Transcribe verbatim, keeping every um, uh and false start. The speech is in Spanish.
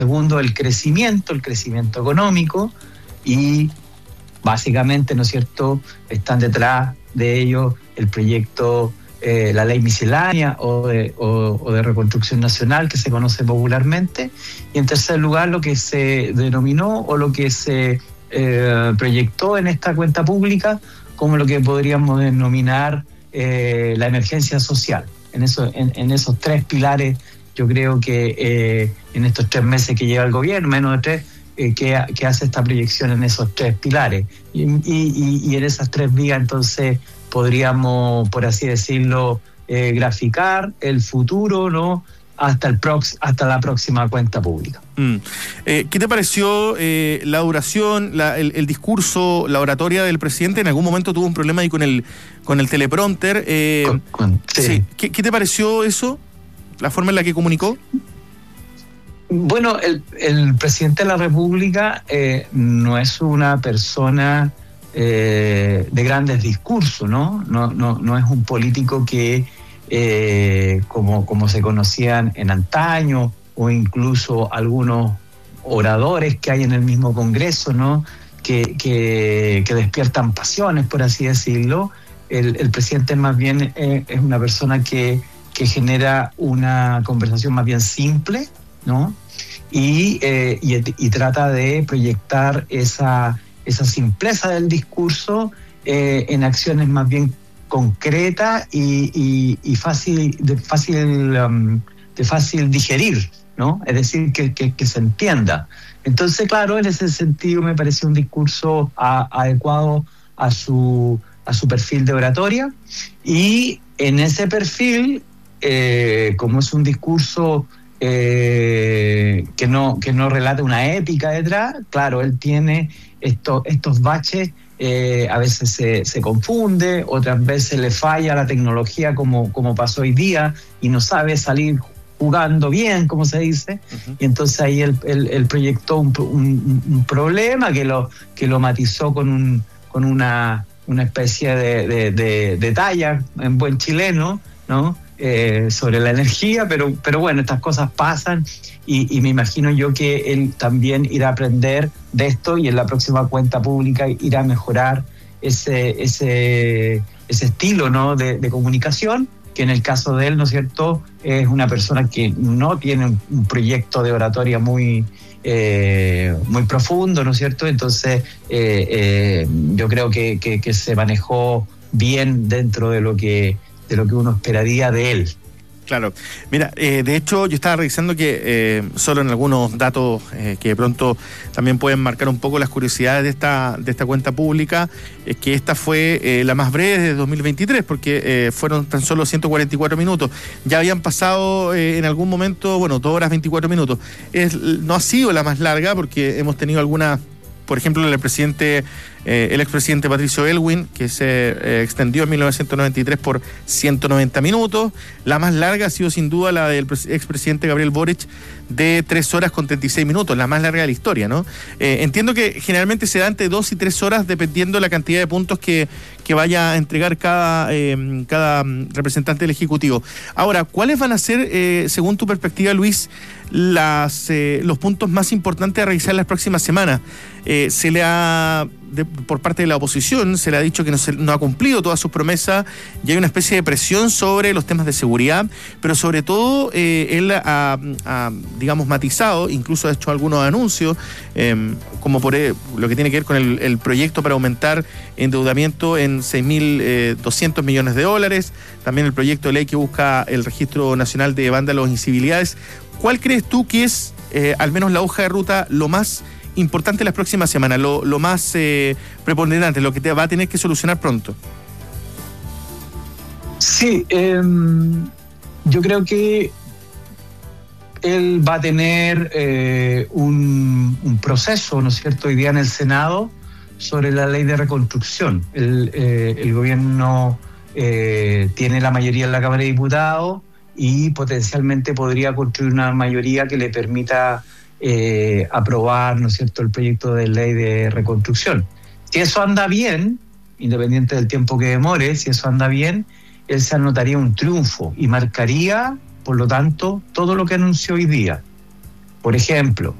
segundo, el crecimiento, el crecimiento económico, y básicamente, ¿no es cierto?, están detrás de ello el proyecto, eh, la ley miscelánea o de, o, o de reconstrucción nacional, que se conoce popularmente, y en tercer lugar lo que se denominó o lo que se eh, proyectó en esta cuenta pública como lo que podríamos denominar eh, la emergencia social. En, eso, en, en esos tres pilares, yo creo que eh, en estos tres meses que lleva el gobierno, menos de tres, eh, que, que hace esta proyección en esos tres pilares. Y, y, y en esas tres vías, entonces, podríamos, por así decirlo, eh, graficar el futuro, ¿no?, hasta el prox, hasta la próxima cuenta pública. Mm. Eh, ¿Qué te pareció eh, la duración, la, el, el discurso, la oratoria del presidente? En algún momento tuvo un problema ahí con el con el teleprompter. Eh, con, con, sí. Sí. ¿Qué, ¿Qué te pareció eso? ¿La forma en la que comunicó? Bueno, el, el presidente de la República eh, no es una persona eh, de grandes discursos, ¿no? No, no, no es un político que Eh, como, como se conocían en antaño, o incluso algunos oradores que hay en el mismo Congreso, ¿no?, que, que, que despiertan pasiones, por así decirlo. El, el presidente más bien eh, es una persona que, que genera una conversación más bien simple, ¿no?, y, eh, y, y trata de proyectar esa, esa simpleza del discurso eh, en acciones más bien concreta y, y, y fácil de fácil um, de fácil digerir, ¿no? Es decir, que, que, que se entienda. Entonces, claro, en ese sentido me pareció un discurso a, adecuado a su a su perfil de oratoria, y en ese perfil, eh, como es un discurso eh, que no que no relata una épica detrás, claro, él tiene esto, estos baches. Eh, a veces se, se confunde, otras veces le falla la tecnología, como, como pasó hoy día, y no sabe salir jugando bien, como se dice. Uh-huh. Y entonces ahí él, él, él proyectó un, un, un problema que lo, que lo matizó con, un, con una, una especie de, de, de, de talla en buen chileno, ¿no?, eh, sobre la energía, pero, pero bueno, estas cosas pasan, y, y me imagino yo que él también irá a aprender de esto, y en la próxima cuenta pública irá a mejorar ese, ese, ese estilo, ¿no?, de, de comunicación, que en el caso de él, ¿no es cierto?, es una persona que no tiene un, un proyecto de oratoria muy, eh, muy profundo, ¿no es cierto? Entonces, eh, eh, yo creo que, que, que se manejó bien dentro de lo que de lo que uno esperaría de él. Claro. Mira, eh, de hecho yo estaba revisando que eh, solo en algunos datos eh, que de pronto también pueden marcar un poco las curiosidades de esta de esta cuenta pública, es que esta fue eh, la más breve de dos mil veintitrés, porque eh, fueron tan solo ciento cuarenta y cuatro minutos. Ya habían pasado eh, en algún momento, bueno, dos horas veinticuatro minutos. Es, no ha sido la más larga, porque hemos tenido algunas, por ejemplo, el presidente, eh, el expresidente Patricio Aylwin, que se eh, extendió en mil novecientos noventa y tres por ciento noventa minutos. La más larga ha sido sin duda la del expresidente Gabriel Boric, de tres horas con treinta y seis minutos, la más larga de la historia, ¿no? Eh, entiendo que generalmente se da entre dos y tres horas, dependiendo de la cantidad de puntos que, que vaya a entregar cada, eh, cada representante del Ejecutivo. Ahora, ¿cuáles van a ser, eh, según tu perspectiva, Luis, las, eh, los puntos más importantes a revisar las próximas semanas? Eh, se le ha, de, por parte de la oposición, se le ha dicho que no, se, no ha cumplido todas sus promesas, y hay una especie de presión sobre los temas de seguridad, pero sobre todo eh, él ha, ha, digamos, matizado, incluso ha hecho algunos anuncios, eh, como por eh, lo que tiene que ver con el, el proyecto para aumentar endeudamiento en seis mil doscientos millones de dólares, también el proyecto de ley que busca el Registro Nacional de Vándalos e Incivilidades. ¿Cuál crees tú que es, eh, al menos la hoja de ruta, lo más importante las próximas semanas, lo, lo más eh, preponderante, lo que te va a tener que solucionar pronto? Sí, eh, yo creo que él va a tener eh, un, un proceso, ¿no es cierto?, hoy día en el Senado sobre la ley de reconstrucción. El, eh, el gobierno eh, tiene la mayoría en la Cámara de Diputados y potencialmente podría construir una mayoría que le permita eh, aprobar, ¿no es cierto?, el proyecto de ley de reconstrucción. Si eso anda bien, independiente del tiempo que demore, si eso anda bien, él se anotaría un triunfo y marcaría, por lo tanto, todo lo que anunció hoy día. Por ejemplo,